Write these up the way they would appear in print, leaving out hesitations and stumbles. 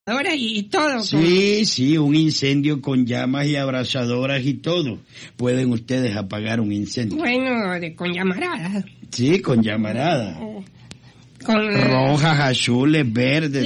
Ahora y todo. Sí, un incendio con llamas y abrazadoras y todo. Pueden ustedes apagar un incendio. Bueno, con llamaradas. Sí, con llamaradas. Con rojas, azules, verdes.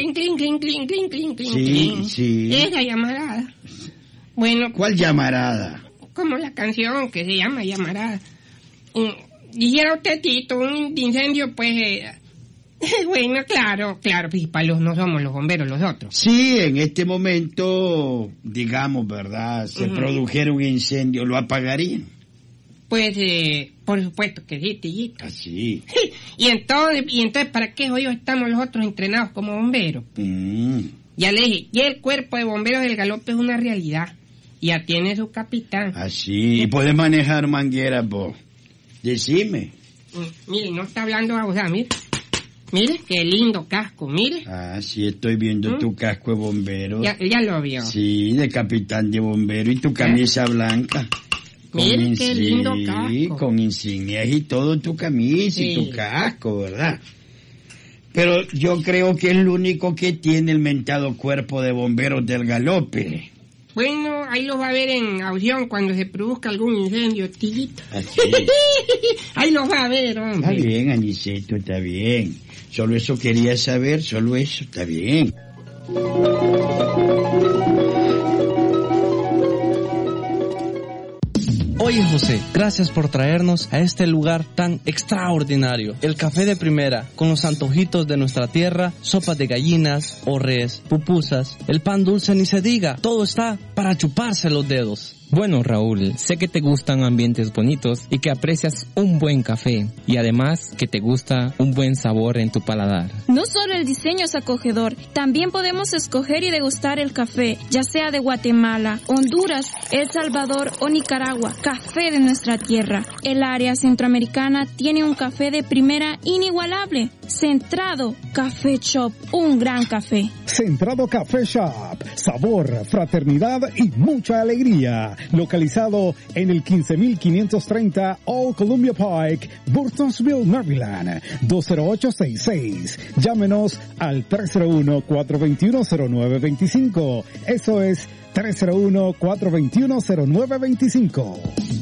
Sí. Esa llamarada. Bueno. ¿Cuál llamarada? Como la canción que se llama llamarada. Dijera usted, Tito, un incendio, pues... Bueno, claro, pues no somos los bomberos los otros. Sí, en este momento, digamos, ¿verdad? Se produjera un incendio, ¿lo apagarían? Pues, por supuesto que sí, Tillito. Así. Y entonces, ¿para qué hoy estamos los otros entrenados como bomberos? Ya le dije, ya el cuerpo de bomberos del Galope es una realidad. Ya tiene su capitán. Así, y puede manejar mangueras vos. Decime. Mire, no está hablando a usar, mire. Mire, qué lindo casco, mire. Sí, estoy viendo tu casco de bombero. Ya lo vio. Sí, de capitán de bombero y tu camisa blanca. Mire, qué lindo casco. Con insignias y todo tu camisa y tu casco, ¿verdad? Pero yo creo que es lo único que tiene el mentado cuerpo de bomberos del Galope. Bueno, ahí los va a ver en audición cuando se produzca algún incendio, Tillito. Ahí los va a ver, hombre. Está bien, Aniceto, está bien. Solo eso quería saber, solo eso, está bien. Oye, José, gracias por traernos a este lugar tan extraordinario. El café de primera, con los antojitos de nuestra tierra, sopas de gallinas, o res, pupusas, el pan dulce ni se diga, todo está para chuparse los dedos. Bueno, Raúl, sé que te gustan ambientes bonitos y que aprecias un buen café y además que te gusta un buen sabor en tu paladar. No solo el diseño es acogedor, también podemos escoger y degustar el café, ya sea de Guatemala, Honduras, El Salvador o Nicaragua, café de nuestra tierra. El área centroamericana tiene un café de primera inigualable. Centrado Café Shop, un gran café. Centrado Café Shop, sabor, fraternidad y mucha alegría. Localizado en el 15530 Old Columbia Pike, Burtonsville, Maryland, 20866. Llámenos al 301-421-0925. Eso es 301-421-0925.